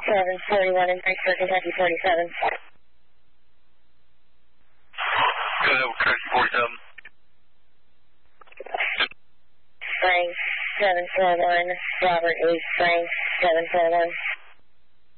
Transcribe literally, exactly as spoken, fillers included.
seven forty-one in thanks for Kentucky forty-seven. Go ahead with Kentucky forty-seven. Frank seven four one, Robert eight, Frank seven four one.